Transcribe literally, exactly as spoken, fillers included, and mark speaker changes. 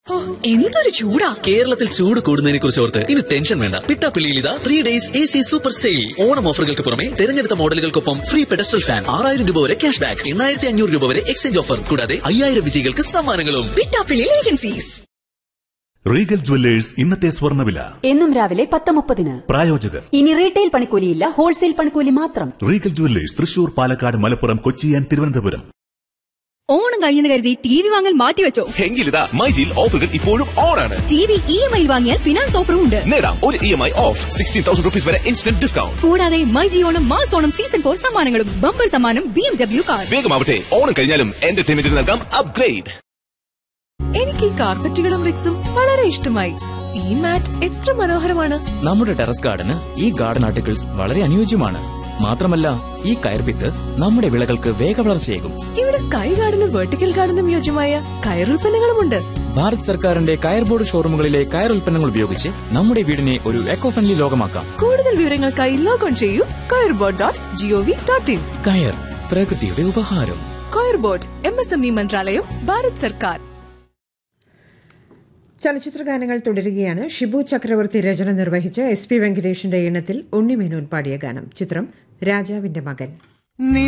Speaker 1: എന്തൊരു ചൂടാ!
Speaker 2: കേരളത്തിൽ ചൂട് കൂടുന്നതിനെ കുറിച്ച് ഓർത്ത് ഇനി ടെൻഷൻ വേണ്ട. പിട്ടാപ്പിള്ളിയിൽ ഇതാ three days A C super sale. Onam ഓഫറുകൾക്ക് പുറമെ തെരഞ്ഞെടുത്ത മോഡലുകൾക്കൊപ്പം ഫ്രീ പെഡസ്റ്റൽ ഫാൻ, ആറായിരം രൂപ വരെ ക്യാഷ് ബാക്ക്, എണ്ണായിരത്തി അഞ്ഞൂറ് രൂപ വരെ എക്സ്ചേഞ്ച് ഓഫർ, കൂടാതെ അയ്യായിരം വിജയികൾക്ക് സമ്മാനങ്ങളും.
Speaker 1: പിട്ടാപ്പിള്ളി ഏജൻസീസ്.
Speaker 3: റീഗൽ ജുവല്ലേഴ്സ് ഇന്നത്തെ സ്വർണ്ണവില
Speaker 4: എന്നും രാവിലെ പത്ത് മുപ്പതിന്.
Speaker 3: പ്രായോജകർ.
Speaker 4: ഇനി റീറ്റെയിൽ പണിക്കൂലിയില്ല, ഹോൾസെയിൽ പണിക്കൂലി മാത്രം.
Speaker 3: Regal jewellers Thrissur, Palakkad, Malappuram, Kochi and Thiruvananthapuram.
Speaker 1: Onam കഴിഞ്ഞെന്ന് കരുതി ടി വി വാങ്ങൽ മാറ്റിവെച്ചോ?
Speaker 5: എങ്കിലിതാ മൈജിയിൽ ഓഫറുകൾ ഇപ്പോഴും ഓണാണ്.
Speaker 1: T V E M I വാങ്ങിയാൽ ഫിനാൻസ് ഓഫറും ഉണ്ട്.
Speaker 5: നേടാം ഒരു E M I of sixteen thousand rupees വരെ ഇൻസ്റ്റന്റ് ഡിസ്കൗണ്ട്.
Speaker 1: കൂടാതെ myG Onam mass Onam season four സമ്മാനങ്ങളും ബമ്പർ സമ്മാനം B M W car.
Speaker 5: വേഗമാവട്ടെ, Onam കഴിഞ്ഞാലും എന്റർടൈൻമെന്റിന് നൽകാം അപ്ഗ്രേഡ്.
Speaker 6: എനിക്ക് ഈ കാർപ്പറ്റുകളും റിക്സും വളരെ ഇഷ്ടമായി. ഈ മാറ്റ് എത്ര മനോഹരമാണ്.
Speaker 7: നമ്മുടെ ടെറസ് ഗാർഡന് ഈ ഗാർഡൻ ആർട്ടിക്കിൾസ് വളരെ അനുയോജ്യമാണ്. മാത്രമല്ല, ഈ കയർവിത്ത് നമ്മുടെ വിളകൾക്ക് വേഗവളർച്ചയേകും.
Speaker 6: ഇവിടെ സ്കൈ ഗാർഡനും വെർട്ടിക്കൽ ഗാർഡനും യോജ്യമായ കയറുൽപ്പന്നങ്ങളുമുണ്ട്.
Speaker 7: ഭാരത് സർക്കാരിന്റെ കയർ ബോർഡ് ഷോറൂമുകളിലെ കയർ ഉൽപ്പന്നങ്ങൾ ഉപയോഗിച്ച് നമ്മുടെ വീടിനെ ഒരു എക്കോ ഫ്രണ്ട്ലി ലോകമാക്കാം.
Speaker 6: കൂടുതൽ വിവരങ്ങൾക്കായി ലോഗോൺ ചെയ്യൂ Coir Board dot G O V dot in.
Speaker 7: കയർ, പ്രകൃതിയുടെ ഉപഹാരം.
Speaker 6: Coir Board, M S M E മന്ത്രാലയം, ഭാരത് സർക്കാർ.
Speaker 8: ചലച്ചിത്ര ഗാനങ്ങൾ തുടരുകയാണ്. ഷിബു ചക്രവർത്തി രചന നിർവഹിച്ച് എസ് പി വെങ്കടേഷിന്റെ ഈണത്തിൽ ഉണ്ണിമേനോൻ പാടിയ ഗാനം. ചിത്രം രാജാവിന്റെ മകൻ.